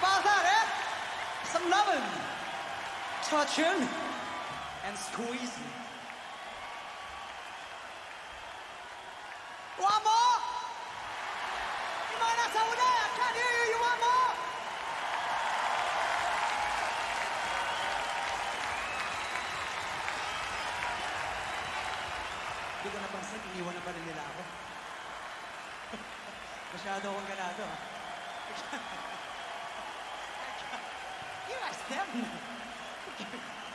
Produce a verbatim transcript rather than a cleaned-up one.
about that, eh? Some loving, touching, and squeezing. One more? You might not over there. I can't hear you. You want more? Hindi ko napansin, iniwan na ba rin nila ako? Masyado akong ganado, ha? You ask them.